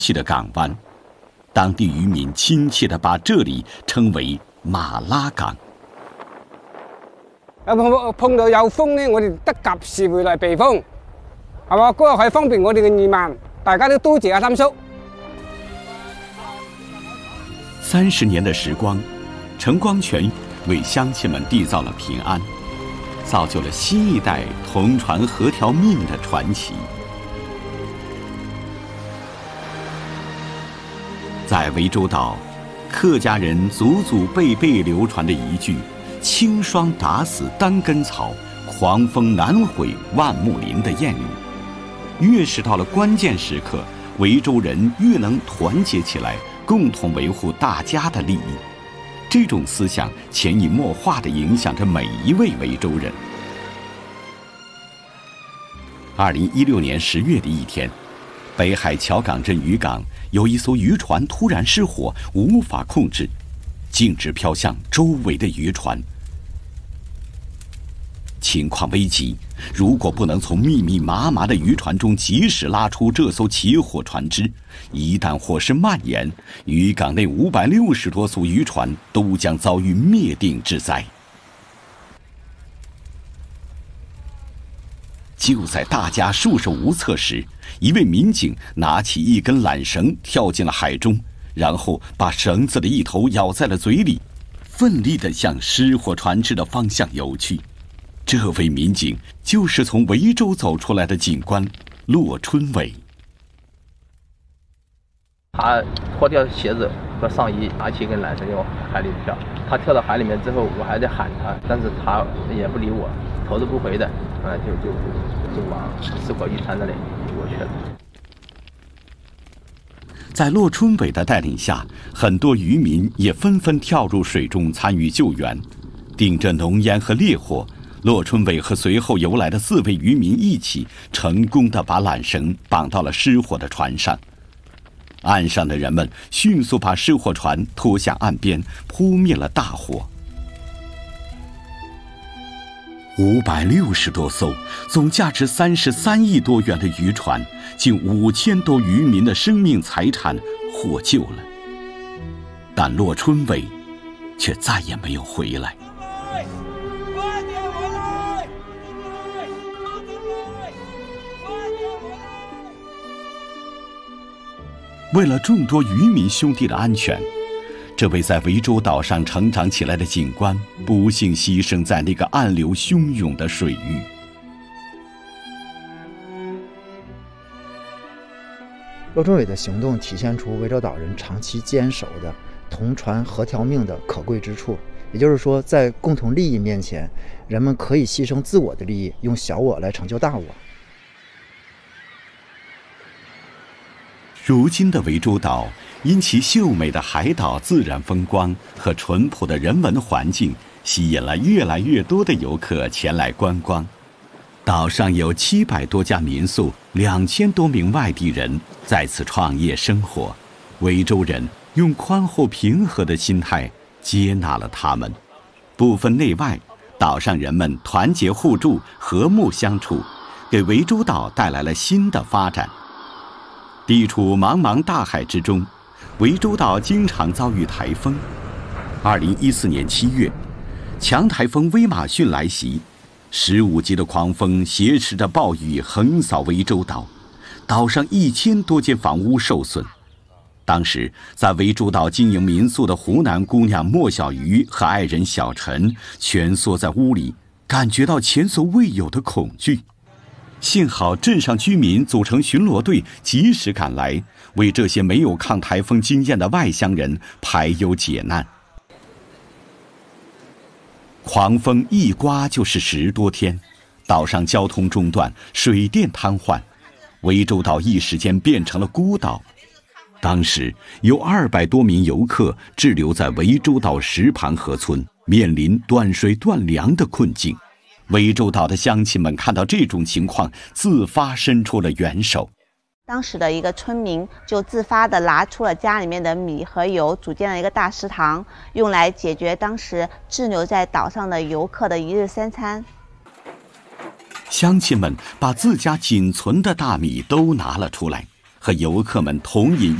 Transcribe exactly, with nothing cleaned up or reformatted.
气的港湾，当地渔民亲切地把这里称为马拉港。 碰碰到有風呢，我哋得及時回來避風，係嘛？嗰個係方便我哋嘅移民，大家都多謝阿三叔。 三十年的時光，陳光全為鄉親們締造了平安，造就了新一代同船河條命的傳奇。在涠洲島，客家人祖祖輩輩流傳的一句“清霜打死單根草，狂風難毀萬木林”的谚語，越是到了關鍵時刻，涠洲人越能團結起來，共同維護大家的利益。這種思想潛移默化地影響着每一位涠洲人。二零一六年十月的一天，北海橋港鎮漁港有一艘漁船突然失火，無法控制，徑直飄向周圍的漁船。情況危急，如果不能從密密麻麻的漁船中及時拉出這艘起火船隻，一旦火勢蔓延，漁港內五百六十多艘漁船都將遭遇滅頂之災。就在大家束手無策時，一位民警拿起一根纜繩跳進了海中，然後把繩子的一頭咬在了嘴裡，奮力地向失火船隻的方向游去。這位民警就是從涠洲走出來的警官駱春偉。 他脫掉鞋子和上衣，拿起一根纜繩往海裡跳。他跳到海裡面之後，我還在喊他，但是他也不理我，頭都不回的，啊，就就就往失火漁船那裡過去了。 在駱春偉的帶領下，很多漁民也紛紛跳入水中參與救援。頂着濃煙和烈火，駱春偉和隨後游來的四位漁民一起，成功地把纜繩綁到了失火的船上。岸上的人們迅速把失火船拖向岸邊，撲滅了大火。五百六十多艘，總價值三十三億多元的漁船，近五千多漁民的生命財產獲救了，但駱春偉卻再也沒有回來。為了眾多漁民兄弟的安全，這位在涠洲島上成長起來的警官不幸犧牲在那個暗流洶湧的水域。 駱春偉的行動體現出涠洲島人長期堅守的同船河條命的可貴之處，也就是說，在共同利益面前，人們可以犧牲自我的利益，用小我來成就大我。 如今的涠洲島因其秀美的海島自然風光和淳樸的人文環境，吸引了越來越多的遊客前來觀光。島上有七百多家民宿，兩千多名外地人在此創業生活。涠洲人用寬厚平和的心態接納了他們，不分內外，島上人們團結互助，和睦相處，給涠洲島帶來了新的發展。地處茫茫大海之中，涠洲島經常遭遇颱風。二零一四年七月，強颱風威馬遜來襲，十五級的狂風挾持着暴雨橫掃涠洲島，島上一千多間房屋受損。當時在涠洲島經營民宿的湖南姑娘莫小魚和愛人小陳蜷縮在屋裡，感覺到前所未有的恐懼。幸好鎮上居民組成巡邏隊，及時趕來，為這些沒有抗颱風經驗的外鄉人排憂解難。狂風一刮就是十多天，島上交通中斷，水電癱瘓，涠洲島一時間變成了孤島。當時有二百多名遊客滯留在涠洲島石盤河村，面臨斷水斷糧的困境。涠洲島的鄉親們看到這種情況，自發伸出了援手。 當時的一個村民就自發地拿出了家裡面的米和油，組建了一個大食堂，用來解決當時滯留在島上的遊客的一日三餐。鄉親們把自家僅存的大米都拿了出來， 和游客们同饮